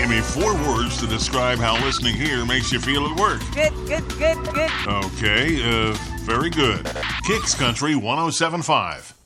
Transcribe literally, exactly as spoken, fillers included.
Give me four words to describe how listening here makes you feel at work. Good, good, good, good. Okay, uh, very good. Kicks Country one oh seven point five.